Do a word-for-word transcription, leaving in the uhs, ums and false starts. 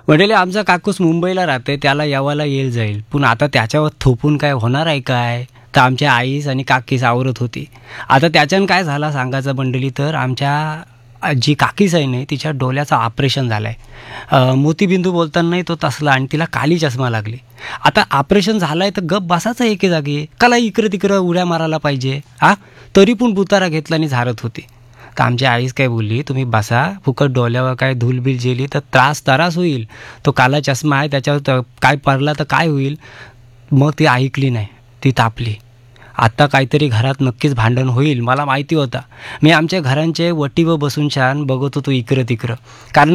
वडिले आमचा काकूस मुंबईला राहते, त्याला यावाला येईल जाईल, पण आता त्याच्यावर थोपून काय होणार आहे काय? तर आमच्या आईस आणि काकीस आवरत होती. आता त्याच्यानं काय झाला सांगायचं मंडळी, तर आमच्या आ- जी काकीस आहे नाही तिच्या डोळ्याचं ऑपरेशन झालं आहे. मोतीबिंदू बोलताना नाही तो तसला, आणि तिला काली चष्मा लागली. आता ऑपरेशन झालं आहे तर गप बसायचं एके जागी, कला इकडं तिकडं उड्या मारायला पाहिजे हा? तरी पण बुतारा घेतला आणि झारत होती. तर आमची आईच काय बोलली, तुम्ही बसा, फुकट डोल्यावर काय धूलबिल जेली तर त्रास तरास होईल. तो काला चष्मा आहे त्याच्यावर तर काय पडला तर काय होईल. मग ती ऐकली नाही, ती तापली. आता काहीतरी घरात नक्कीच भांडण होईल मला माहिती होता. मी आमच्या घरांचे वटीवर बसून छान बघत होतो इकडं तिकडं, कारण